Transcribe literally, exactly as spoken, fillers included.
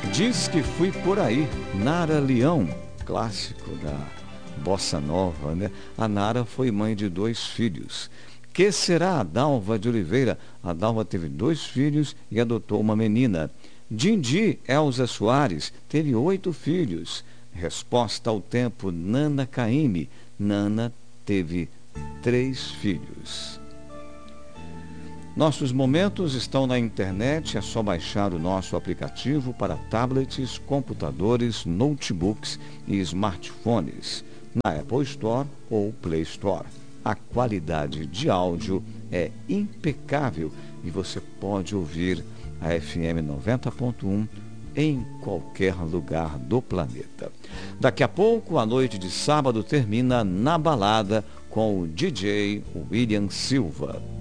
Diz que fui por aí, Nara Leão, clássico da bossa nova, né? A Nara foi mãe de dois filhos. Que será a Dalva de Oliveira? A Dalva teve dois filhos e adotou uma menina. Dindi Elza Soares teve oito filhos. Resposta ao tempo, Nana Caymmi. Nana teve três filhos. Nossos momentos estão na internet, é só baixar o nosso aplicativo para tablets, computadores, notebooks e smartphones, na Apple Store ou Play Store. A qualidade de áudio é impecável e você pode ouvir a F M noventa ponto um em qualquer lugar do planeta. Daqui a pouco, a noite de sábado termina na balada com o D J William Silva.